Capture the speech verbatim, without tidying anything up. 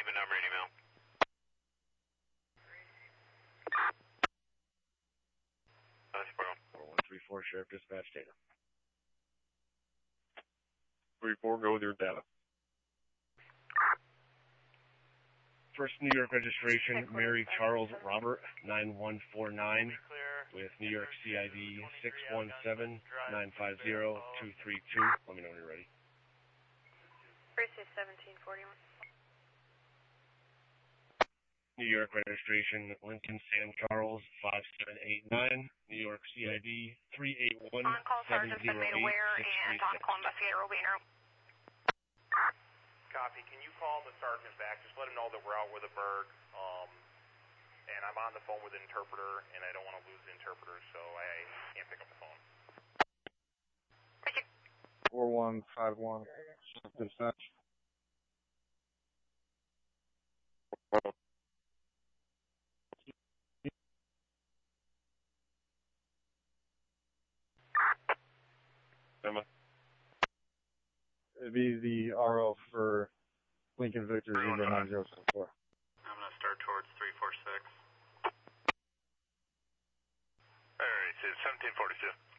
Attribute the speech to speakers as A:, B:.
A: name and number and email.
B: four one three four, Sheriff Dispatch data. three four, go with your data. First New York registration, Mary Charles Robert, nine one four nine, with New York C I D six one seven nine five zero two three two. Let me know when you're ready.
C: Precinct seventeen forty-one.
B: New York registration, Lincoln Sam Charles, five seven eight nine, New York C I D three eight one seven zero eight six three six.
D: Copy. Can you call the sergeant back? Just let him know that we're out with a bird, um, and I'm on the phone with an interpreter, and I don't want to lose the interpreter, so I can't pick up the phone.
E: four one five one, dispatch.
B: Emma.
E: It'd be the R O for Lincoln Victor zero nine zero seven four.
A: I'm going to start towards three four six. Alright, it's seventeen forty-two.